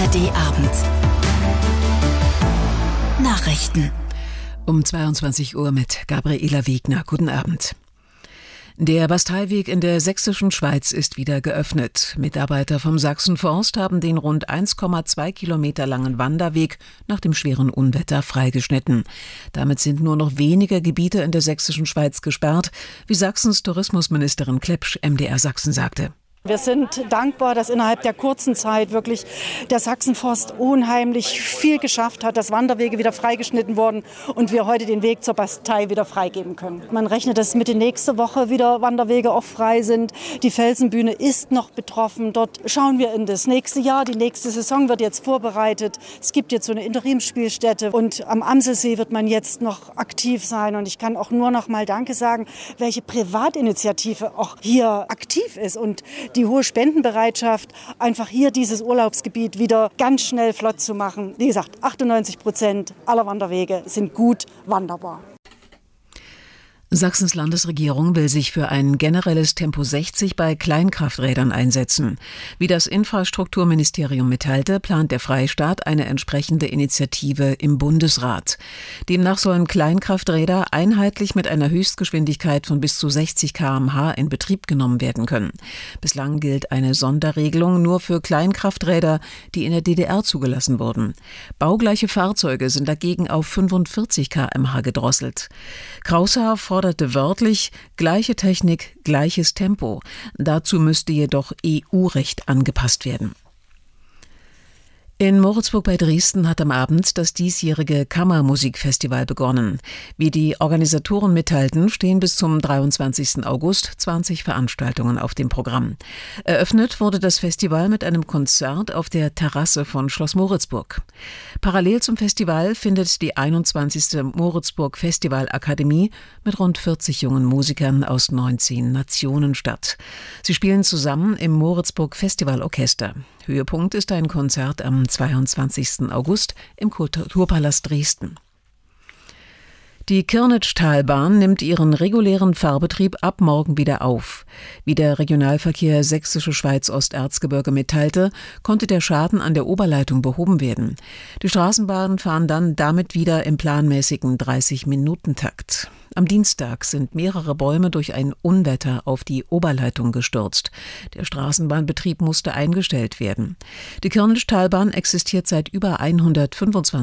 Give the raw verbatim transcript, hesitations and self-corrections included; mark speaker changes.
Speaker 1: R D Abend. Nachrichten.
Speaker 2: Um zweiundzwanzig Uhr mit Gabriela Wegner. Guten Abend. Der Basteiweg in der sächsischen Schweiz ist wieder geöffnet. Mitarbeiter vom Sachsenforst haben den rund eins Komma zwei Kilometer langen Wanderweg nach dem schweren Unwetter freigeschnitten. Damit sind nur noch wenige Gebiete in der sächsischen Schweiz gesperrt, wie Sachsens Tourismusministerin Klepsch M D R Sachsen sagte.
Speaker 3: Wir sind dankbar, dass innerhalb der kurzen Zeit wirklich der Sachsenforst unheimlich viel geschafft hat, dass Wanderwege wieder freigeschnitten wurden und wir heute den Weg zur Bastei wieder freigeben können. Man rechnet, dass Mitte nächste Woche wieder Wanderwege auch frei sind. Die Felsenbühne ist noch betroffen. Dort schauen wir in das nächste Jahr. Die nächste Saison wird jetzt vorbereitet. Es gibt jetzt so eine Interimsspielstätte und am Amselsee wird man jetzt noch aktiv sein. Und ich kann auch nur noch mal Danke sagen, welche Privatinitiative auch hier aktiv ist und die hohe Spendenbereitschaft, einfach hier dieses Urlaubsgebiet wieder ganz schnell flott zu machen. Wie gesagt, achtundneunzig Prozent aller Wanderwege sind gut wanderbar.
Speaker 2: Sachsens Landesregierung will sich für ein generelles Tempo sechzig bei Kleinkrafträdern einsetzen. Wie das Infrastrukturministerium mitteilte, plant der Freistaat eine entsprechende Initiative im Bundesrat. Demnach sollen Kleinkrafträder einheitlich mit einer Höchstgeschwindigkeit von bis zu sechzig Kilometer pro Stunde in Betrieb genommen werden können. Bislang gilt eine Sonderregelung nur für Kleinkrafträder, die in der D D R zugelassen wurden. Baugleiche Fahrzeuge sind dagegen auf fünfundvierzig Kilometer pro Stunde gedrosselt. Kraushaar forderte wörtlich gleiche Technik, gleiches Tempo. Dazu müsste jedoch E U-Recht angepasst werden. In Moritzburg bei Dresden hat am Abend das diesjährige Kammermusikfestival begonnen. Wie die Organisatoren mitteilten, stehen bis zum dreiundzwanzigsten August zwanzig Veranstaltungen auf dem Programm. Eröffnet wurde das Festival mit einem Konzert auf der Terrasse von Schloss Moritzburg. Parallel zum Festival findet die einundzwanzigste Moritzburg Festivalakademie mit rund vierzig jungen Musikern aus neunzehn Nationen statt. Sie spielen zusammen im Moritzburg Festivalorchester. Höhepunkt ist ein Konzert am zweiundzwanzigsten August im Kulturpalast Dresden. Die Kirnitschtalbahn nimmt ihren regulären Fahrbetrieb ab morgen wieder auf. Wie der Regionalverkehr Sächsische Schweiz-Osterzgebirge mitteilte, konnte der Schaden an der Oberleitung behoben werden. Die Straßenbahnen fahren dann damit wieder im planmäßigen dreißig-Minuten-Takt. Am Dienstag sind mehrere Bäume durch ein Unwetter auf die Oberleitung gestürzt. Der Straßenbahnbetrieb musste eingestellt werden. Die Kirnitschtalbahn existiert seit über hundertfünfundzwanzig